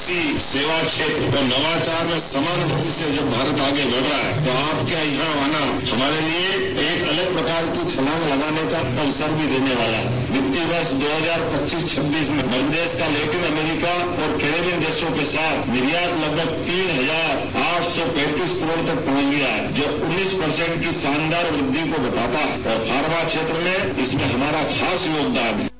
सेवा क्षेत्र और नवाचार में समान गति से जब भारत आगे बढ़ रहा है तो आपका यहाँ आना हमारे लिए एक अलग प्रकार की छलांग लगाने का अवसर भी देने वाला है। वित्तीय वर्ष 2025-26 में बांग्लादेश का लैटिन अमेरिका और कैरेबियन देशों के साथ निर्यात लगभग 3,835 करोड़ तक पहुंच गया है, जो 19% की शानदार वृद्धि को बताता है और फार्मा क्षेत्र में इसमें हमारा खास योगदान है।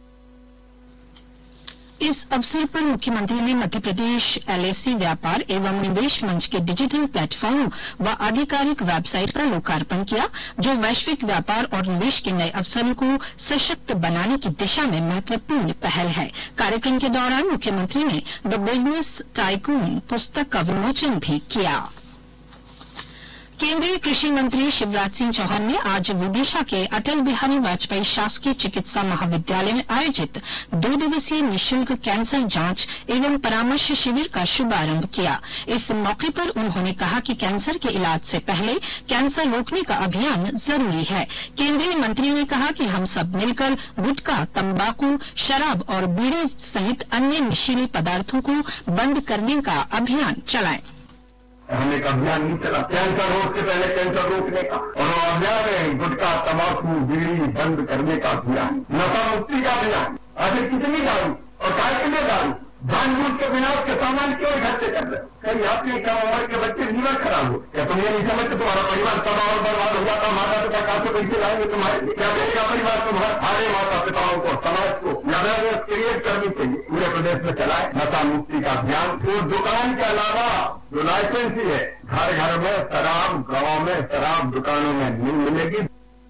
इस अवसर पर मुख्यमंत्री ने मध्य प्रदेश एलआईसी व्यापार एवं निवेश मंच के डिजिटल प्लेटफॉर्म व आधिकारिक वेबसाइट का लोकार्पण किया, जो वैश्विक व्यापार और निवेश के नए अवसरों को सशक्त बनाने की दिशा में महत्वपूर्ण पहल है। कार्यक्रम के दौरान मुख्यमंत्री ने द बिजनेस टाइकून पुस्तक का विमोचन भी किया। केंद्रीय कृषि मंत्री शिवराज सिंह चौहान ने आज विदिशा के अटल बिहारी वाजपेयी शासकीय चिकित्सा महाविद्यालय में आयोजित 2 दिवसीय निःशुल्क कैंसर जांच एवं परामर्श शिविर का शुभारंभ किया। इस मौके पर उन्होंने कहा कि कैंसर के इलाज से पहले कैंसर रोकने का अभियान जरूरी है। केंद्रीय मंत्री ने कहा कि हम सब मिलकर गुटखा, तंबाकू, शराब और बीड़ी सहित अन्य नशीले पदार्थों को बंद करने का अभियान चलाएं। हमने एक अभियान नहीं चला कैंसर हो उससे पहले कैंसर रोकने का, और वो अभियान है गुटखा, तंबाकू, बीड़ी बंद करने का अभियान, नशा मुक्ति का अभियान। आखिर कितनी दारू और काय के लिए दारू जानबूझ के बिना उसके सामान क्यों इकट्ठे कर रहे? कहीं आपके कम उम्र के बच्चे लीवर खराब हो, क्या तुम ये नहीं समझते तुम्हारा परिवार तबाह और बर्बाद हो जाता? माता पिता कहाँ से पैसे लाएंगे तुम्हारे लिए? क्या करेगा परिवार तुम्हारे माता पिताओं को, समाज को अवेयरनेस क्रिएट करनी चाहिए। पूरे प्रदेश में चलाए नशा मुक्ति का अभियान। तो दुकान के अलावा जो लाइसेंसी है, घर घर में शराब, गाँव में शराब दुकानों में नहीं मिलेगी।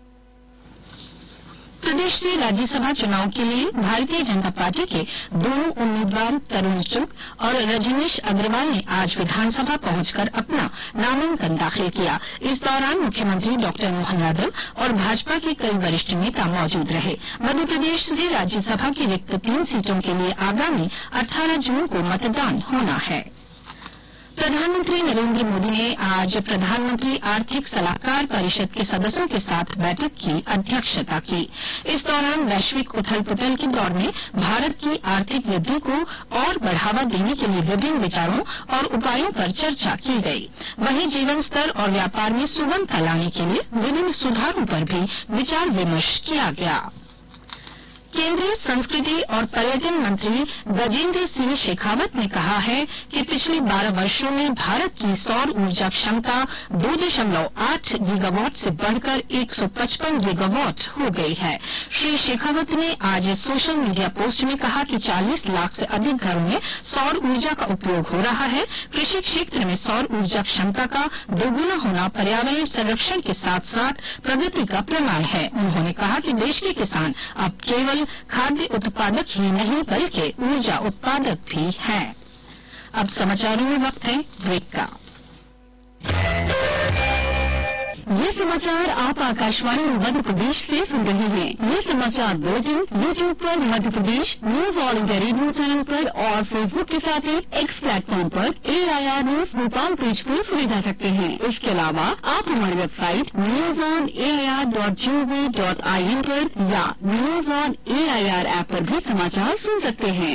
प्रदेश से राज्यसभा चुनाव के लिए भारतीय जनता पार्टी के दोनों उम्मीदवार तरुण चुग और रजनीश अग्रवाल ने आज विधानसभा पहुंचकर अपना नामांकन दाखिल किया। इस दौरान मुख्यमंत्री डॉक्टर मोहन यादव और भाजपा के कई वरिष्ठ नेता मौजूद रहे। मध्य प्रदेश से राज्यसभा की रिक्त 3 सीटों के लिए आगामी 18 जून को मतदान होना है। प्रधानमंत्री नरेंद्र मोदी ने आज प्रधानमंत्री आर्थिक सलाहकार परिषद के सदस्यों के साथ बैठक की अध्यक्षता की। इस दौरान वैश्विक उथल पुथल के दौर में भारत की आर्थिक वृद्धि को और बढ़ावा देने के लिए विभिन्न विचारों और उपायों पर चर्चा की गई। वहीं जीवन स्तर और व्यापार में सुगमता लाने के लिए विभिन्न सुधारों पर भी विचार विमर्श किया गया। केंद्रीय संस्कृति और पर्यटन मंत्री गजेंद्र सिंह शेखावत ने कहा है कि पिछले 12 वर्षों में भारत की सौर ऊर्जा क्षमता 2.8 गीगावाट से बढ़कर 155 गीगावाट हो गई है। श्री शेखावत ने आज सोशल मीडिया पोस्ट में कहा कि 40 लाख से अधिक घरों में सौर ऊर्जा का उपयोग हो रहा है। कृषि क्षेत्र में सौर ऊर्जा क्षमता का दोगुना होना पर्यावरण संरक्षण के साथ साथ प्रगति का प्रमाण है। उन्होंने कहा कि देश के किसान अब केवल खाद्य उत्पादक ही नहीं बल्कि ऊर्जा उत्पादक भी हैं। अब समाचारों में वक्त है ब्रेक का। ये समाचार आप आकाशवाणी मध्य प्रदेश से सुन रहे हैं। ये समाचार बुलेटिन यूट्यूब पर Madhya Pradesh news all India radio channel पर और फेसबुक के साथ ही एक्स प्लेटफॉर्म पर AIR न्यूज भोपाल पेज पर सुने जा सकते हैं। इसके अलावा आप हमारी वेबसाइट newsonair.gov.in पर या न्यूज ऑन AIR ऐप पर भी समाचार सुन सकते हैं।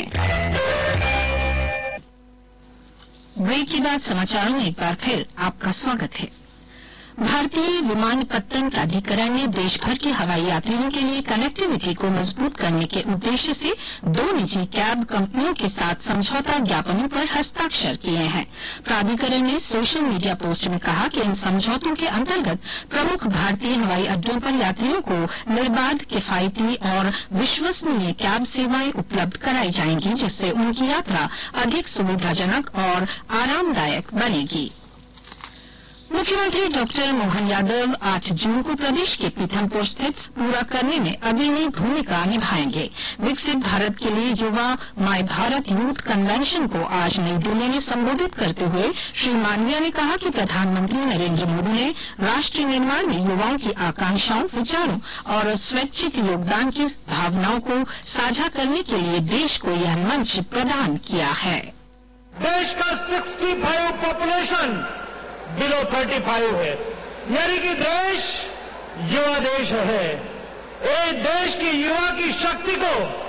ब्रेक के बाद समाचारों में एक बार फिर आपका स्वागत है। भारतीय विमानपत्तन प्राधिकरण ने देश भर के हवाई यात्रियों के लिए कनेक्टिविटी को मजबूत करने के उद्देश्य से 2 निजी कैब कंपनियों के साथ समझौता ज्ञापनों पर हस्ताक्षर किए हैं। प्राधिकरण ने सोशल मीडिया पोस्ट में कहा कि इन समझौतों के अंतर्गत प्रमुख भारतीय हवाई अड्डों पर यात्रियों को निर्बाध, किफायती और विश्वसनीय कैब सेवाएं उपलब्ध कराई जाएंगी, जिससे उनकी यात्रा अधिक सुविधाजनक और आरामदायक बनेगी। मुख्यमंत्री डॉक्टर मोहन यादव 8 जून को प्रदेश के पीथमपुर स्थित पूरा करने में अग्रणी भूमिका निभाएंगे। विकसित भारत के लिए युवा माय भारत यूथ कन्वेंशन को आज नई दिल्ली में संबोधित करते हुए श्री मांडविया ने कहा कि प्रधानमंत्री नरेंद्र मोदी ने राष्ट्र निर्माण में युवाओं की आकांक्षाओं, विचारों और स्वैच्छिक योगदान की भावनाओं को साझा करने के लिए देश को यह मंच प्रदान किया है। देश का 65 पॉपुलेशन बिलो 35 है, यानी कि देश युवा देश है। एक देश की युवा की शक्ति को